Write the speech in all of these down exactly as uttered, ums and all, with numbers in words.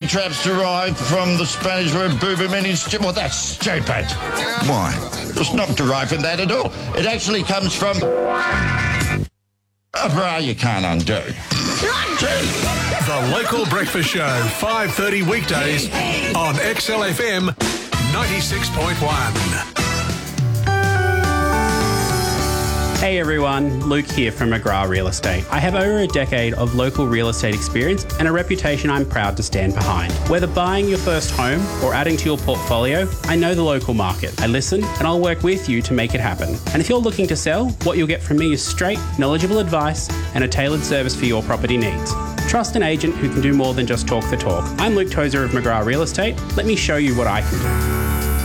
traps derived from the Spanish word buba, meaning stupid. Well, that's stupid. Why? It's not derived from that at all. It actually comes from... A bra you can't undo. The Local Breakfast Show, five thirty weekdays on X L F M ninety-six point one. Hey everyone, Luke here from McGrath Real Estate. I have over a decade of local real estate experience and a reputation I'm proud to stand behind. Whether buying your first home or adding to your portfolio, I know the local market. I listen and I'll work with you to make it happen. And if you're looking to sell, what you'll get from me is straight, knowledgeable advice and a tailored service for your property needs. Trust an agent who can do more than just talk the talk. I'm Luke Tozer of McGrath Real Estate. Let me show you what I can do.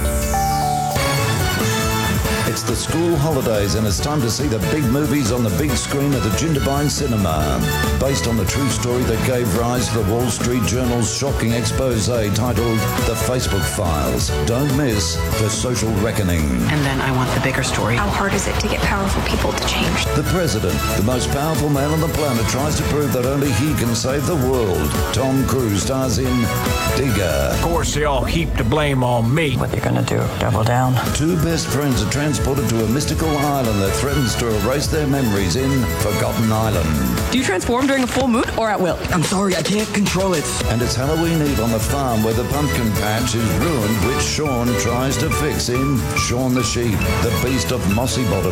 It's the school holidays and it's time to see the big movies on the big screen at the Jindabyne Cinema. Based on the true story that gave rise to the Wall Street Journal's shocking expose titled The Facebook Files. Don't miss The Social Reckoning. And then I want the bigger story. How hard is it to get powerful people to change? The President, the most powerful man on the planet, tries to prove that only he can save the world. Tom Cruise stars in Digger. Of course, they all heap the blame on me. What they're gonna do? Double down? Two best friends are transported to a mystical island that threatens to erase their memories in Forgotten Island. Do you transform during a full moon or at will? I'm sorry, I can't control it. And it's Halloween Eve on the farm where the pumpkin patch is ruined, which Sean tries to fix in Shaun the Sheep, the Beast of Mossy Bottom.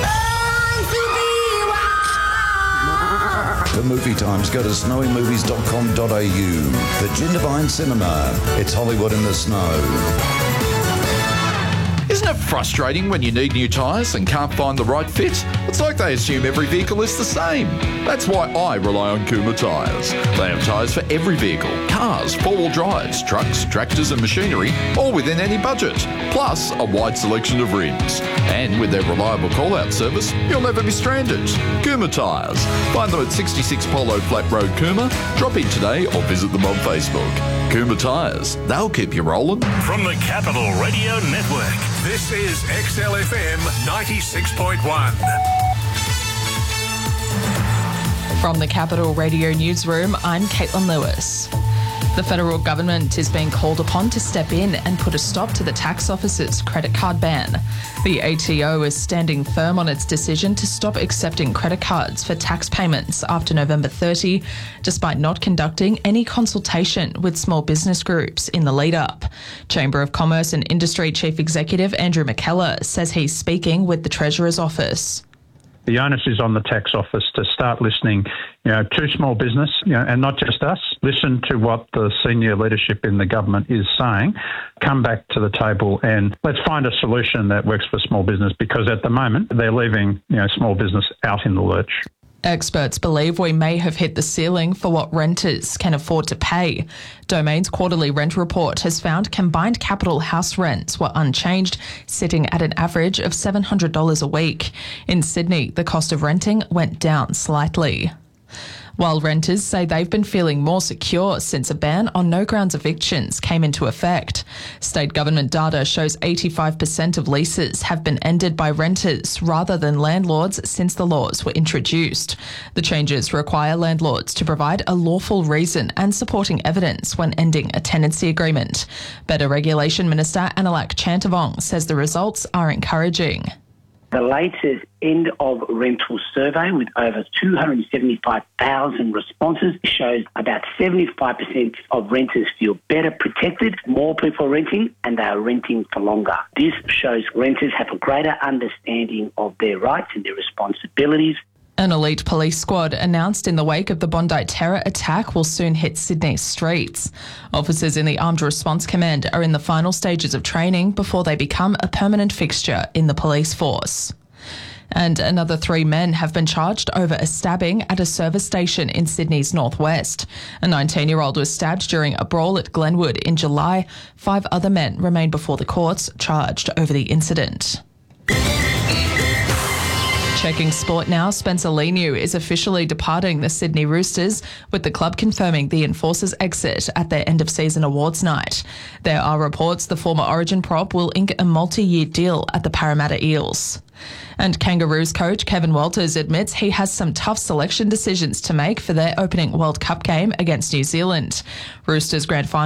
For movie times, go to snowy movies dot com dot a u. The Jindabyne Cinema. It's Hollywood in the snow. Isn't it frustrating when you need new tyres and can't find the right fit? It's like they assume every vehicle is the same. That's why I rely on Kuma Tyres. They have tyres for every vehicle, cars, four-wheel drives, trucks, tractors and machinery, all within any budget. Plus, a wide selection of rims. And with their reliable call-out service, you'll never be stranded. Kuma Tyres. Find them at sixty-six Polo Flat Road, Kuma. Drop in today or visit them on Facebook. Kuma Tyres. They'll keep you rolling. From the Capital Radio Network, this is X L F M ninety-six point one. From the Capital Radio Newsroom, I'm Caitlin Lewis. The federal government is being called upon to step in and put a stop to the tax office's credit card ban. The A T O is standing firm on its decision to stop accepting credit cards for tax payments after November thirtieth, despite not conducting any consultation with small business groups in the lead-up. Chamber of Commerce and Industry Chief Executive Andrew McKellar says he's speaking with the Treasurer's office. The onus is on the tax office to start listening, you know, to small business, you know, and not just us. Listen to what the senior leadership in the government is saying. Come back to the table and let's find a solution that works for small business, because at the moment they're leaving, you know, small business out in the lurch. Experts believe we may have hit the ceiling for what renters can afford to pay. Domain's quarterly rent report has found combined capital house rents were unchanged, sitting at an average of seven hundred dollars a week. In Sydney, the cost of renting went down slightly. While renters say they've been feeling more secure since a ban on no-grounds evictions came into effect. State government data shows eighty-five percent of leases have been ended by renters rather than landlords since the laws were introduced. The changes require landlords to provide a lawful reason and supporting evidence when ending a tenancy agreement. Better Regulation Minister Analak Chantavong says the results are encouraging. The latest end of rental survey with over two hundred seventy-five thousand responses shows about seventy-five percent of renters feel better protected, more people are renting, and they are renting for longer. This shows renters have a greater understanding of their rights and their responsibilities. An elite police squad announced in the wake of the Bondi terror attack will soon hit Sydney's streets. Officers in the Armed Response Command are in the final stages of training before they become a permanent fixture in the police force. And another three men have been charged over a stabbing at a service station in Sydney's northwest. A nineteen-year-old was stabbed during a brawl at Glenwood in July. Five other men remain before the courts, charged over the incident. Checking sport now, Spencer Leniu is officially departing the Sydney Roosters, with the club confirming the Enforcers' exit at their end-of-season awards night. There are reports the former Origin prop will ink a multi-year deal at the Parramatta Eels. And Kangaroos coach Kevin Walters admits he has some tough selection decisions to make for their opening World Cup game against New Zealand. Roosters grand final